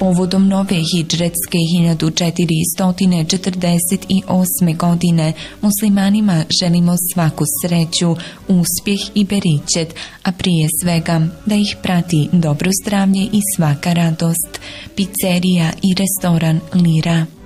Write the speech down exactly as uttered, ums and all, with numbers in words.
Povodom nove hidžretske hiljadu četiristo četrdeset osme godine muslimanima želimo svaku sreću, uspjeh i beričet, a prije svega da ih prati dobro zdravlje i svaka radost. Pizzerija i restoran Lira.